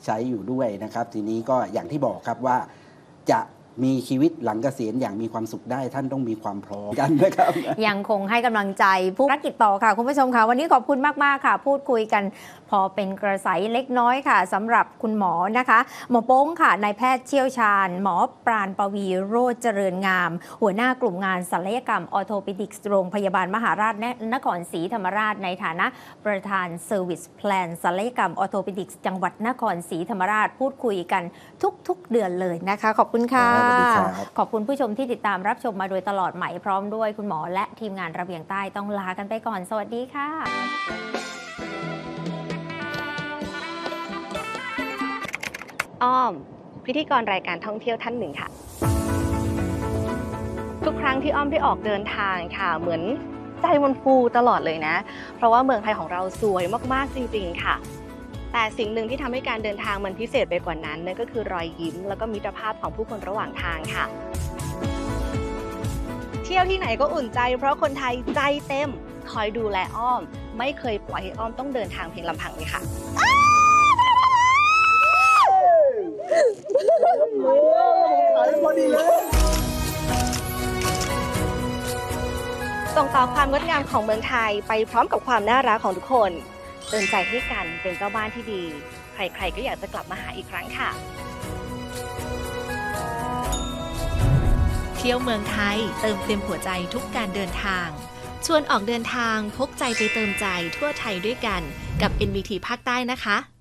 ใช้อยู่ด้วยนะครับทีนี้ก็อย่างที่บอกครับว่าจะมีชีวิตหลังเกษียณอย่างมีความสุขได้ท่านต้องมีความพร้อมกันนะครับยังคงให้กำลังใจผู้ภารกิจต่อค่ะคุณผู้ชมค่ะวันนี้ขอบคุณมากๆค่ะพูดคุยกันพอเป็นกระแสเล็กน้อยค่ะสำหรับคุณหมอนะคะหมอโป้งค่ะนายแพทย์เชี่ยวชาญหมอปราณปวีโรจน์เจริญงามหัวหน้ากลุ่มงานศัลยกรรมออร์โธปิดิกส์โรงพยาบาลมหาราชนครศรีธรรมราชในฐานะประธานเซอร์วิสแพลนศัลยกรรมออร์โธปิดิกส์จังหวัดนครศรีธรรมราชพูดคุยกันทุกๆเดือนเลยนะคะขอบคุณค่ะขอบคุณผู้ชมที่ติดตามรับชมมาโดยตลอดใหม่พร้อมด้วยคุณหมอและทีมงานระเบียงใต้ต้องลากันไปก่อนสวัสดีค่ะอ้อมพิธีกรรายการท่องเที่ยวท่านหนึ่งค่ะทุกครั้งที่อ้อมได้ออกเดินทางค่ะเหมือนใจมันฟูตลอดเลยนะเพราะว่าเมืองไทยของเราสวยมากๆจริงๆค่ะแต่สิ่งหนึ่งที่ทำให้การเดินทางมันพิเศษไปกว่านั้นนั่นก็คือรอยยิ้มแล้วก็มิตรภาพของผู้คนระหว่างทางค่ะเที่ยวที่ไหนก็อุ่นใจเพราะคนไทยใจเต็มคอยดูแลอ้อมไม่เคยปล่อยให้อ้อมต้องเดินทางเพียงลำพังเลยค่ะส่งต่อความงดงามของเมืองไทยไปพร้อมกับความน่ารักของทุกคนเตือนใจให้กันเป็นเจ้าบ้านที่ดีใครๆก็อยากจะกลับมาหาอีกครั้งค่ะเที่ยวเมืองไทยเติมเต็มหัวใจทุกการเดินทางชวนออกเดินทางพกใจไปเติมใจทั่วไทยด้วยกันกับ NBT ภาคใต้นะคะ